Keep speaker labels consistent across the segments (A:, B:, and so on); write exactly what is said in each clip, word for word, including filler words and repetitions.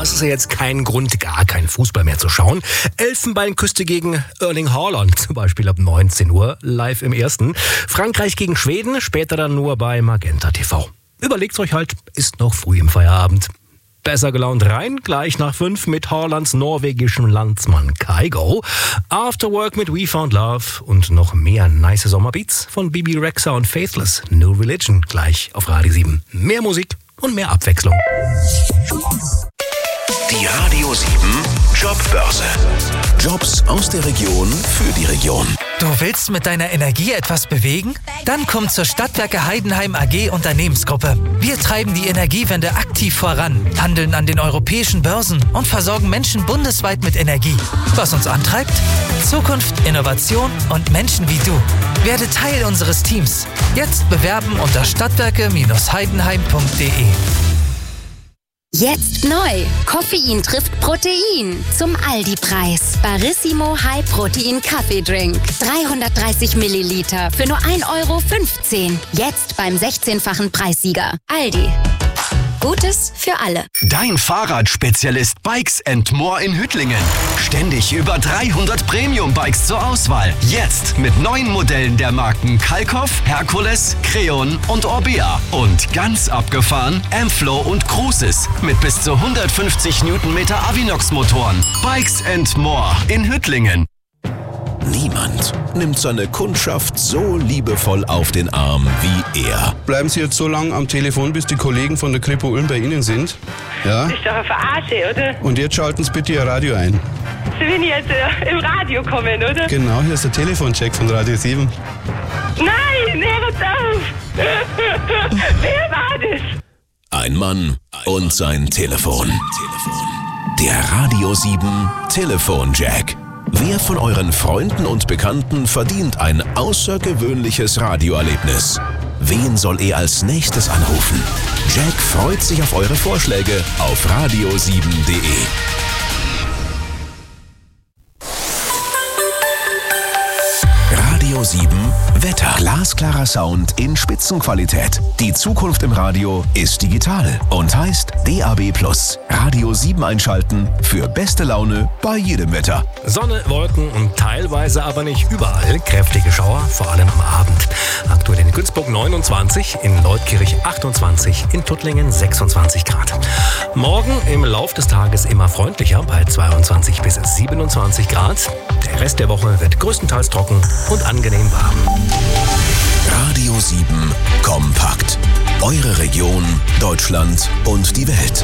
A: das ist ja jetzt kein Grund, gar keinen Fußball mehr zu schauen. Elfenbeinküste gegen Erling Haaland, zum Beispiel ab neunzehn Uhr, live im Ersten. Frankreich gegen Schweden, später dann nur bei Magenta T V. Überlegt's euch halt, ist noch früh im Feierabend. Besser gelaunt rein, gleich nach fünf mit Haalands norwegischem Landsmann Kygo. After Work mit We Found Love und noch mehr nice Sommerbeats von Bibi Rexha und Faithless. New Religion gleich auf Radio sieben. Mehr Musik und mehr Abwechslung.
B: Die Radio sieben Jobbörse. Jobs aus der Region für die Region.
C: Du willst mit deiner Energie etwas bewegen? Dann komm zur Stadtwerke Heidenheim A G Unternehmensgruppe. Wir treiben die Energiewende aktiv voran, handeln an den europäischen Börsen und versorgen Menschen bundesweit mit Energie. Was uns antreibt? Zukunft, Innovation und Menschen wie du. Werde Teil unseres Teams. Jetzt bewerben unter stadtwerke Heidenheim punkt de.
D: Jetzt neu. Koffein trifft Protein. Zum Aldi-Preis. Barissimo High Protein Kaffeedrink. dreihundertdreißig Milliliter für nur ein Euro fünfzehn. Jetzt beim sechzehnfachen Preissieger. Aldi. Gutes für alle.
B: Dein Fahrradspezialist Bikes and More in Hüttlingen. Ständig über dreihundert Premium-Bikes zur Auswahl. Jetzt mit neuen Modellen der Marken Kalkoff, Herkules, Creon und Orbea. Und ganz abgefahren Amflow und Cruises mit bis zu hundertfünfzig Newtonmeter Avinox-Motoren. Bikes and More in Hüttlingen. Niemand nimmt seine Kundschaft so liebevoll auf den Arm wie er.
E: Bleiben Sie jetzt so lange am Telefon, bis die Kollegen von der Kripo Ulm bei Ihnen sind. Ja?
F: Das ist doch eine Verarsche, oder?
E: Und jetzt schalten Sie bitte Ihr Radio ein.
F: Sie will jetzt äh, im Radio kommen, oder?
E: Genau, hier ist der Telefoncheck von Radio sieben.
F: Nein, hört auf! Wer war das?
B: Ein Mann und sein Telefon. Der Radio sieben Telefonjack. Wer von euren Freunden und Bekannten verdient ein außergewöhnliches Radioerlebnis? Wen soll er als nächstes anrufen? Jack freut sich auf eure Vorschläge auf radio sieben punkt de. Radio sieben Wetter. Glasklarer Sound in Spitzenqualität. Die Zukunft im Radio ist digital und heißt D A B plus. Radio sieben einschalten für beste Laune bei jedem Wetter.
A: Sonne, Wolken und teilweise aber nicht überall kräftige Schauer, vor allem am Abend. Aktuell in Günzburg neunundzwanzig, in Leutkirch achtundzwanzig, in Tuttlingen sechsundzwanzig Grad. Morgen im Lauf des Tages immer freundlicher bei zweiundzwanzig bis siebenundzwanzig Grad. Der Rest der Woche wird größtenteils trocken und angenehm warm.
B: Radio sieben kompakt. Eure Region, Deutschland und die Welt.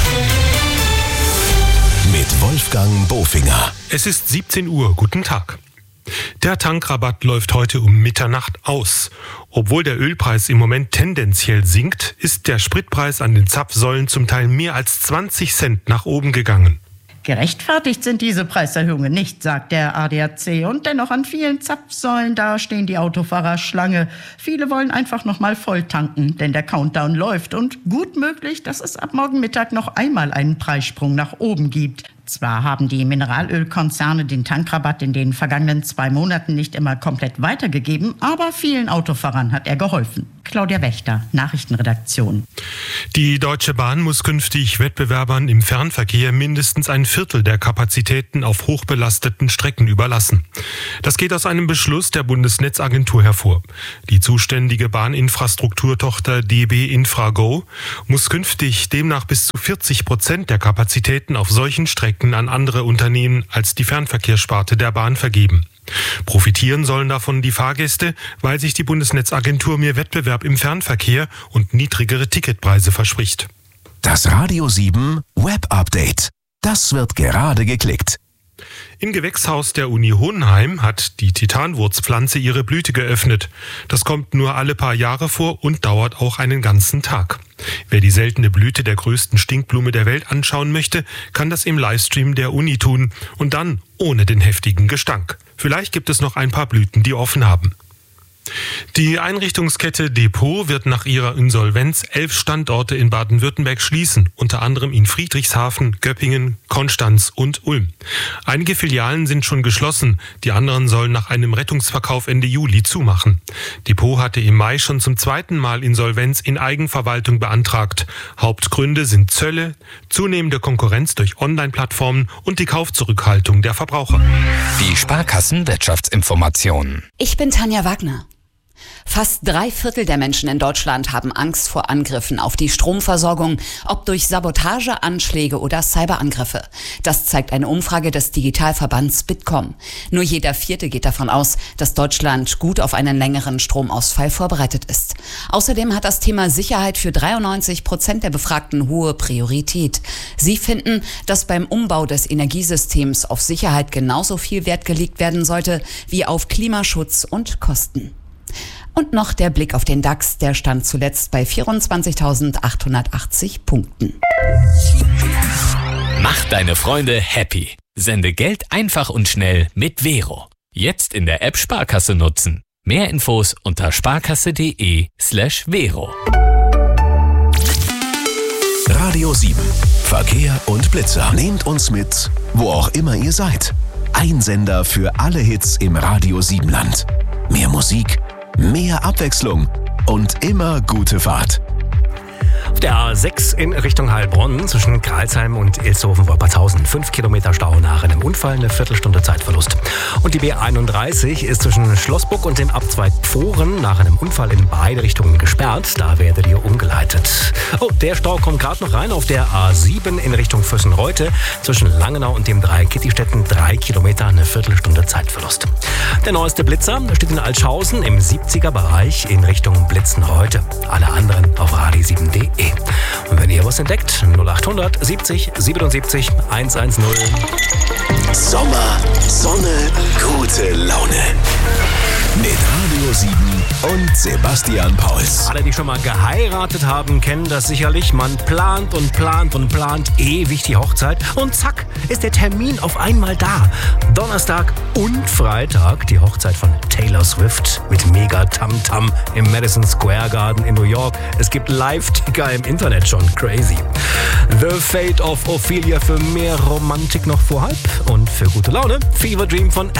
B: Mit Wolfgang Bofinger.
G: Es ist siebzehn Uhr. Guten Tag. Der Tankrabatt läuft heute um Mitternacht aus. Obwohl der Ölpreis im Moment tendenziell sinkt, ist der Spritpreis an den Zapfsäulen zum Teil mehr als zwanzig Cent nach oben gegangen.
H: Gerechtfertigt sind diese Preiserhöhungen nicht, sagt der A D A C. Und dennoch an vielen Zapfsäulen, da stehen die Autofahrer Schlange. Viele wollen einfach noch mal voll tanken, denn der Countdown läuft. Und gut möglich, dass es ab morgen Mittag noch einmal einen Preissprung nach oben gibt. Zwar haben die Mineralölkonzerne den Tankrabatt in den vergangenen zwei Monaten nicht immer komplett weitergegeben, aber vielen Autofahrern hat er geholfen. Claudia Wächter, Nachrichtenredaktion.
G: Die Deutsche Bahn muss künftig Wettbewerbern im Fernverkehr mindestens ein Viertel der Kapazitäten auf hochbelasteten Strecken überlassen. Das geht aus einem Beschluss der Bundesnetzagentur hervor. Die zuständige Bahninfrastrukturtochter D B Infrago muss künftig demnach bis zu vierzig Prozent der Kapazitäten auf solchen Strecken an andere Unternehmen als die Fernverkehrssparte der Bahn vergeben. Profitieren sollen davon die Fahrgäste, weil sich die Bundesnetzagentur mehr Wettbewerb im Fernverkehr und niedrigere Ticketpreise verspricht.
B: Das Radio sieben Web Update. Das wird gerade geklickt.
G: Im Gewächshaus der Uni Hohenheim hat die Titanwurzpflanze ihre Blüte geöffnet. Das kommt nur alle paar Jahre vor und dauert auch einen ganzen Tag. Wer die seltene Blüte der größten Stinkblume der Welt anschauen möchte, kann das im Livestream der Uni tun und dann ohne den heftigen Gestank. Vielleicht gibt es noch ein paar Blüten, die offen haben. Die Einrichtungskette Depot wird nach ihrer Insolvenz elf Standorte in Baden-Württemberg schließen, unter anderem in Friedrichshafen, Göppingen, Konstanz und Ulm. Einige Filialen sind schon geschlossen, die anderen sollen nach einem Rettungsverkauf Ende Juli zumachen. Depot hatte im Mai schon zum zweiten Mal Insolvenz in Eigenverwaltung beantragt. Hauptgründe sind Zölle, zunehmende Konkurrenz durch Online-Plattformen und die Kaufzurückhaltung der Verbraucher.
I: Die Sparkassen-Wirtschaftsinformationen.
J: Ich bin Tanja Wagner. Fast drei Viertel der Menschen in Deutschland haben Angst vor Angriffen auf die Stromversorgung, ob durch Sabotage, Anschläge oder Cyberangriffe. Das zeigt eine Umfrage des Digitalverbands Bitkom. Nur jeder Vierte geht davon aus, dass Deutschland gut auf einen längeren Stromausfall vorbereitet ist. Außerdem hat das Thema Sicherheit für dreiundneunzig Prozent der Befragten hohe Priorität. Sie finden, dass beim Umbau des Energiesystems auf Sicherheit genauso viel Wert gelegt werden sollte wie auf Klimaschutz und Kosten. Und noch der Blick auf den DAX, der stand zuletzt bei vierundzwanzigtausendachthundertachtzig Punkten.
I: Mach deine Freunde happy. Sende Geld einfach und schnell mit Vero. Jetzt in der App Sparkasse nutzen. Mehr Infos unter sparkasse.de slash Vero.
B: Radio sieben. Verkehr und Blitzer. Nehmt uns mit, wo auch immer ihr seid. Ein Sender für alle Hits im Radio sieben Land. Mehr Musik, mehr Abwechslung und immer gute Fahrt.
A: Auf der A sechs in Richtung Heilbronn zwischen Kralsheim und Ilshofen-Wolpertshausen. Fünf Kilometer Stau nach einem Unfall, eine Viertelstunde Zeitverlust. Und die B einunddreißig ist zwischen Schlossburg und dem Abzweig Pfohren nach einem Unfall in beide Richtungen gesperrt. Da werdet ihr umgeleitet. Oh, der Stau kommt gerade noch rein auf der A sieben in Richtung Vössenreute. Zwischen Langenau und dem Dreieck Kittistetten drei Kilometer, eine Viertelstunde Zeitverlust. Der neueste Blitzer steht in Altschaußen im siebziger Bereich in Richtung Blitzenreute. Alle anderen auf radio sieben punkt de. Und wenn ihr was entdeckt, null achthundert siebzig siebenundsiebzig hundertzehn.
B: Sommer, Sonne, gute Laune. Mit Radio sieben und Sebastian Pauls.
A: Alle, die schon mal geheiratet haben, kennen das sicherlich. Man plant und plant und plant ewig die Hochzeit. Und zack, ist der Termin auf einmal da. Donnerstag und Freitag die Hochzeit von Taylor Swift mit mega Tamtam im Madison Square Garden in New York. Es gibt Live-Ticker im Internet schon. Crazy. The Fate of Ophelia für mehr Romantik noch vor halb. Und für gute Laune Fever Dream von